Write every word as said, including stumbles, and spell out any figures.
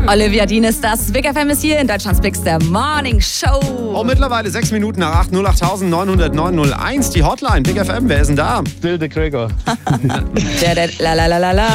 Olivia Dean ist das. Big F M ist hier in Deutschlands Big der Morning Show. Oh, mittlerweile sechs Minuten nach acht, null acht neun null null neun null eins. Die Hotline, Big F M, wer ist denn da? Still the Gregor. Der, der, la la la la la.